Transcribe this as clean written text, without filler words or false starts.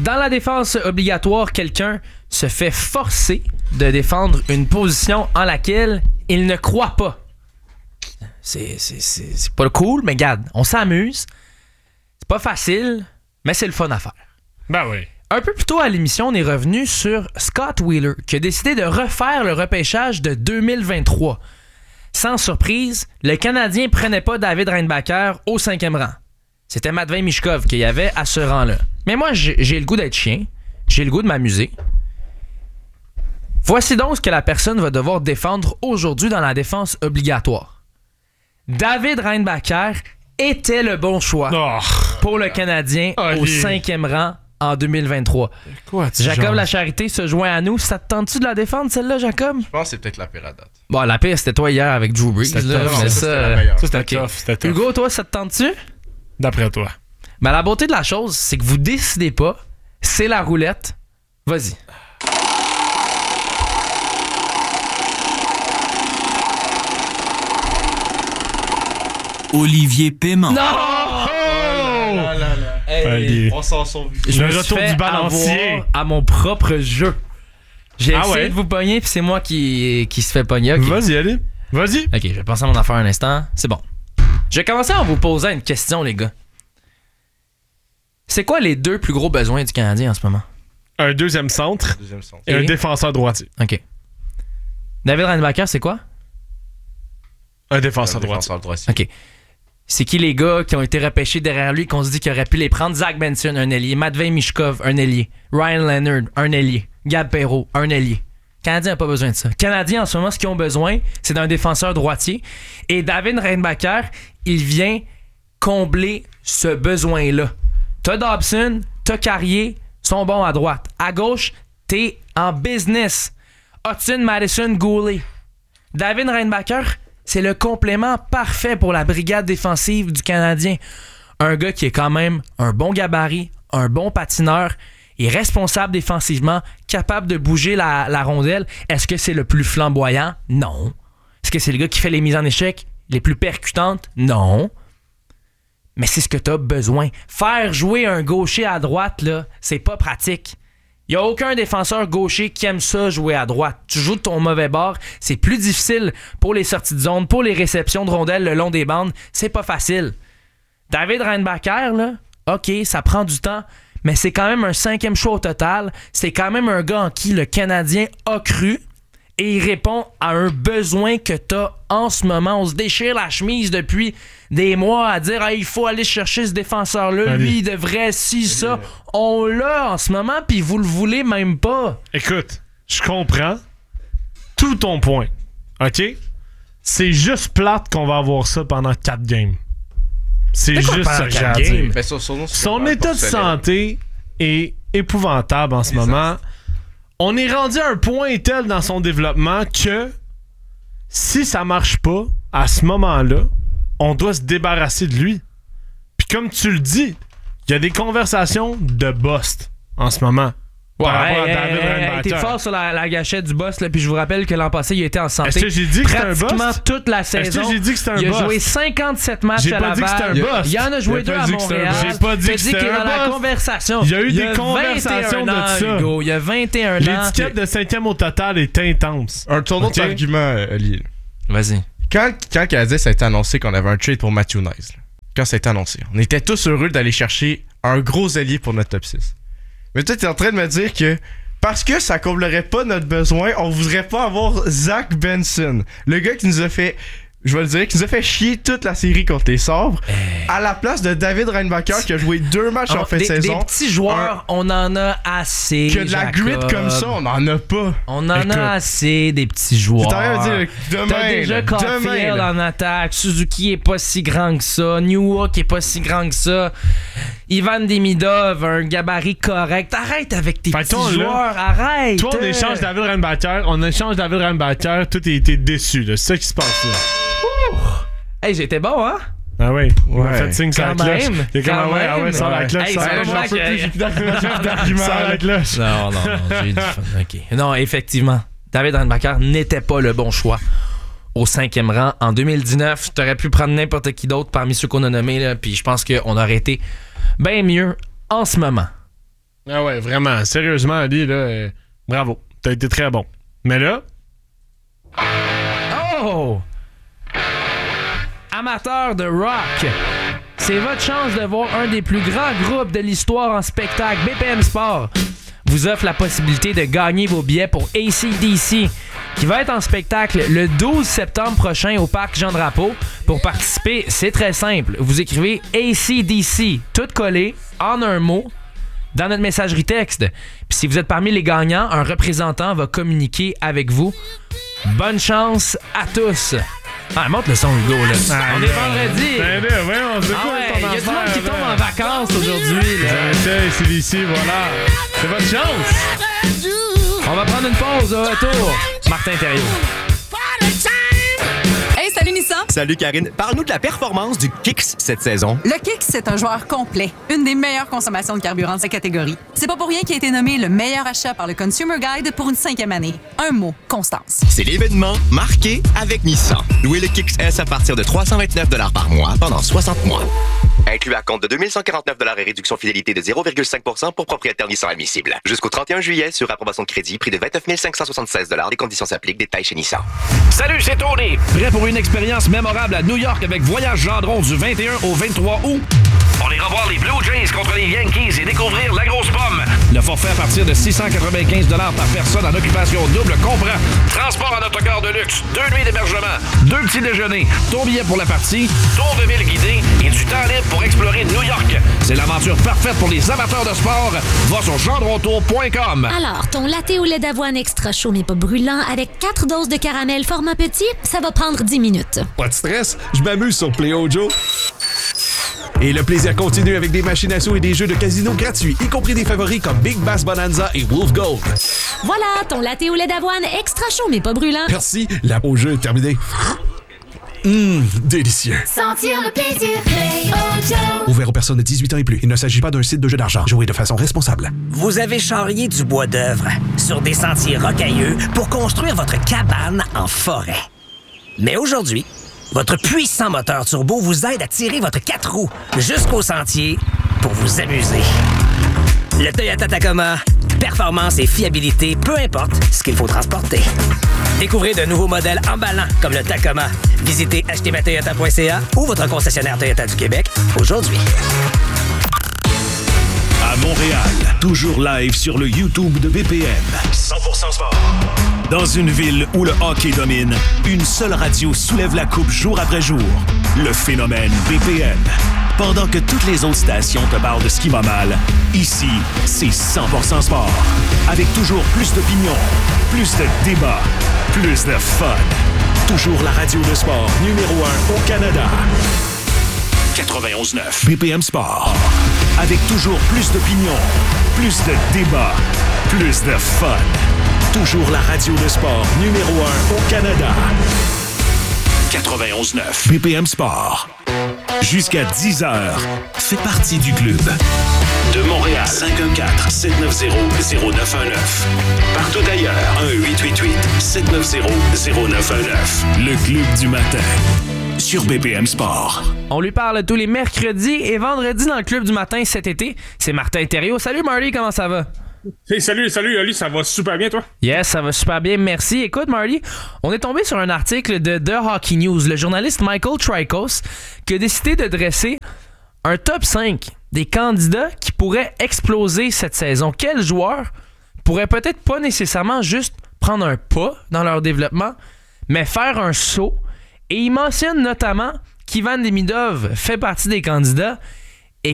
Dans la défense obligatoire, quelqu'un se fait forcer de défendre une position en laquelle il ne croit pas. C'est pas cool, mais regarde, on s'amuse. C'est pas facile, mais c'est le fun à faire. Ben oui. Un peu plus tôt à l'émission, on est revenu sur Scott Wheeler, qui a décidé de refaire le repêchage de 2023. Sans surprise, le Canadien prenait pas David Reinbacher au 5e rang. C'était Matvei Michkov qu'il y avait à ce rang-là. Mais moi, j'ai le goût d'être chien. J'ai le goût de m'amuser. Voici donc ce que la personne va devoir défendre aujourd'hui dans la défense obligatoire. David Reinbacher était le bon choix pour le Canadien au 5e rang en 2023. Quoi, Jacob Lacharité se joint à nous. Ça te tente-tu de la défendre, celle-là, Jacob? Je pense que c'est peut-être la pire à date. Bon, la pire, c'était toi hier avec Drew Brees. C'était là, tough. mais C'était la meilleure. Ça, c'était Ok. tough. C'était tough. Hugo, toi, ça te tente-tu? D'après toi. Mais la beauté de la chose, c'est que vous décidez pas. C'est la roulette. Vas-y. Olivier Paiement. Non! Allez. On s'en sort vu. Je Le me suis retour fait du balancier. avoir à mon propre jeu. J'ai essayé ouais? de vous pogner, puis c'est moi qui se fait pogner. Ok. Vas-y, allez. Vas-y. Ok, je vais penser à mon affaire un instant. C'est bon. Je vais commencer en vous posant une question, les gars. C'est quoi les deux plus gros besoins du Canadien en ce moment? Un deuxième centre Deuxième centre. et un défenseur droitier. Ok. David Reinbacher, c'est quoi? Un défenseur droitier. Défenseur droitier. Ok. C'est qui les gars qui ont été repêchés derrière lui qu'on se dit qu'il aurait pu les prendre? Zach Benson, un ailier. Matvei Michkov, un ailier. Ryan Leonard, un ailier. Gab Perreault, un ailier. Canadien n'a pas besoin de ça. Canadien, en ce moment, ce qu'ils ont besoin, c'est d'un défenseur droitier. Et David Reinbacher, il vient combler ce besoin-là. T'as Dobson, t'as Carrier, sont bons à droite. À gauche, t'es en business. Hudson, Madison, Goulet. David Reinbacher, c'est le complément parfait pour la brigade défensive du Canadien. Un gars qui est quand même un bon gabarit, un bon patineur, est responsable défensivement, capable de bouger la rondelle. Est-ce que c'est le plus flamboyant? Non. Est-ce que c'est le gars qui fait les mises en échec les plus percutantes? Non. Mais c'est ce que tu as besoin. Faire jouer un gaucher à droite, là, c'est pas pratique. Il n'y a aucun défenseur gaucher qui aime ça jouer à droite. Tu joues de ton mauvais bord, c'est plus difficile pour les sorties de zone, pour les réceptions de rondelles le long des bandes. C'est pas facile. David Reinbacher, là, OK, ça prend du temps, mais c'est quand même un 5e choix au total. C'est quand même un gars en qui le Canadien a cru et il répond à un besoin que t'as en ce moment. On se déchire la chemise depuis des mois à dire il faut aller chercher ce défenseur-là. Allez. Lui, il devrait ça. On l'a en ce moment, puis vous le voulez même pas. Écoute, je comprends tout ton point. OK? C'est juste plate qu'on va avoir ça pendant 4 games. C'est quoi juste pendant ça que j'ai 4 à dire. games? Ben, Son état de santé est épouvantable en ce moment. On est rendu à un point tel dans son développement que si ça marche pas, à ce moment-là, on doit se débarrasser de lui. Puis comme tu le dis, il y a des conversations de bust en ce moment. Ouais, par rapport à David t'es Reinbacher. fort sur la gâchette du boss, là, puis je vous rappelle que l'an passé, il était en santé. Est-ce que j'ai dit que c'était un pratiquement bust? toute la Est-ce saison. que j'ai dit que c'était un Il a bust? joué 57 matchs J'ai à pas dit que c'était un Laval. bust. Il en a joué J'ai 2 pas à dit que c'était un Montréal. bust. J'ai pas dit T'as que dit c'était qu'il est un dans la bust. conversation. Il y a eu des 21 conversations de ans, ça. Hugo. Il y a 21 ans. L'étiquette de 5e au total est intense. Un tournoi Ok. d'argument, Olivier. Vas-y. Quand le Canadien, ça a été annoncé qu'on avait un trade pour Matthew Nice, là, quand ça a été annoncé, on était tous heureux d'aller chercher un gros allié pour notre top 6. Mais toi, t'es en train de me dire que parce que ça comblerait pas notre besoin, on voudrait pas avoir Zach Benson, le gars qui nous a fait, je vais le dire, qui nous a fait chier toute la série contre les Sabres, à la place de David Reinbacher qui a joué 2 matchs en fin de saison. Des petits joueurs, on en a assez. Que de la Jacob. grit comme ça, on en a pas. On en Écoute. a assez des petits joueurs. T'as rien à dire, demain, T'as déjà là, Caulfield demain, là. en attaque. Suzuki est pas si grand que ça. Newhook est pas si grand que ça. Ivan Demidov, un gabarit correct. Arrête avec tes Fait petits toi, là, joueurs. Arrête. Toi, on échange David Reinbacher. On échange David Reinbacher. Tout a été déçu. là. C'est ça qui se passe là. Hey, j'étais bon, hein? Ah oui, il m'a Ouais. fait signe sur la Quand cloche. même, Il est comme, quand ouais, ah ouais, même. sans la cloche, Hey, sans c'est la pas moi cloche. qui- J'ai plus d'argument. Sans la cloche. Non, j'ai eu du fun. OK. Non, effectivement, David Reinbacher n'était pas le bon choix. Au 5e rang, en 2019, t'aurais pu prendre n'importe qui d'autre parmi ceux qu'on a nommés, là, puis je pense qu'on aurait été bien mieux en ce moment. Ah ouais, vraiment. Sérieusement, Ali, là, bravo. T'as été très bon. Mais là... Oh! Amateur de rock, c'est votre chance de voir un des plus grands groupes de l'histoire en spectacle. BPM Sport vous offre la possibilité de gagner vos billets pour AC/DC, qui va être en spectacle le 12 septembre prochain au Parc Jean-Drapeau. Pour participer, c'est très simple. Vous écrivez AC/DC, tout collé, en un mot, dans notre messagerie texte. Puis si vous êtes parmi les gagnants, un représentant va communiquer avec vous. Bonne chance à tous! Ah, monte le son, Hugo, là. On est vendredi. Ben là, voyons, c'est quoi ton Il y a du monde affaire, qui là? tombe en vacances aujourd'hui, là. C'est ici, voilà. C'est votre chance. On va prendre une pause au retour. Martin Thériault. Hey, salut Nissan! Salut Karine, parle-nous de la performance du Kicks cette saison. Le Kicks, c'est un joueur complet, une des meilleures consommations de carburant de sa catégorie. C'est pas pour rien qu'il a été nommé le meilleur achat par le Consumer Guide pour une 5e année. Un mot, constance. C'est l'événement marqué avec Nissan. Louez le Kicks S à partir de 329 $ par mois pendant 60 mois. Inclus à compte de 2149 $ et réduction fidélité de 0,5% pour propriétaire Nissan admissible. Jusqu'au 31 juillet sur approbation de crédit, prix de 29 576 $. Les conditions s'appliquent. Détails chez Nissan. Salut, c'est Tony. Prêt pour une expérience mémorable à New York avec Voyage Gendron du 21 au 23 août? On ira voir les Blue Jays contre les Yankees et découvrir la grosse pomme. Le forfait à partir de 695 $ par personne en occupation double comprend transport en autocar de luxe, 2 nuits d'hébergement, 2 petits déjeuners, ton billet pour la partie, tour de ville guidé et du temps libre pour explorer New York. C'est l'aventure parfaite pour les amateurs de sport. Va sur gendrontour.com. Alors, ton latte au lait d'avoine extra chaud mais pas brûlant avec 4 doses de caramel format petit, ça va prendre 10 minutes. Pas de stress, je m'amuse sur PlayOjo. Et le plaisir continue avec des machines à sous et des jeux de casino gratuits, y compris des favoris comme Big Bass Bonanza et Wolf Gold. Voilà, ton latte au lait d'avoine extra chaud mais pas brûlant. Merci, la pause jeu est terminée. Délicieux. Sentir le plaisir, PlayOjo. Ouvert aux personnes de 18 ans et plus. Il ne s'agit pas d'un site de jeu d'argent. Jouez de façon responsable. Vous avez charrié du bois d'œuvre sur des sentiers rocailleux pour construire votre cabane en forêt. Mais aujourd'hui, votre puissant moteur turbo vous aide à tirer votre 4 roues jusqu'au sentier pour vous amuser. Le Toyota Tacoma, performance et fiabilité, peu importe ce qu'il faut transporter. Découvrez de nouveaux modèles emballants comme le Tacoma. Visitez achetezmatoyota.ca ou votre concessionnaire Toyota du Québec aujourd'hui. À Montréal, toujours live sur le YouTube de BPM. 100% sport. Dans une ville où le hockey domine, une seule radio soulève la coupe jour après jour. Le phénomène BPM. Pendant que toutes les autres stations te parlent de ce qui va mal, ici, c'est 100% sport. Avec toujours plus d'opinions, plus de débats, plus de fun. Toujours la radio de sport numéro 1 au Canada. 91.9 BPM Sport. Avec toujours plus d'opinions, plus de débats, plus de fun. Toujours la radio de sport numéro 1 au Canada. 91.9 BPM Sport. Jusqu'à 10h, fais partie du club. De Montréal, 514-790-0919. Partout ailleurs, 1-888-790-0919. Le club du matin. Sur BPM Sport. On lui parle tous les mercredis et vendredis dans le club du matin cet été. C'est Martin Thériault. Salut Marty, comment ça va? Hey, salut Ali, ça va super bien toi? Yes, ça va super bien, merci. Écoute Marty, on est tombé sur un article de The Hockey News, le journaliste Michael Trikos, qui a décidé de dresser un top 5 des candidats qui pourraient exploser cette saison. Quels joueurs pourraient peut-être pas nécessairement juste prendre un pas dans leur développement, mais faire un saut. Et il mentionne notamment qu'Ivan Demidov fait partie des candidats.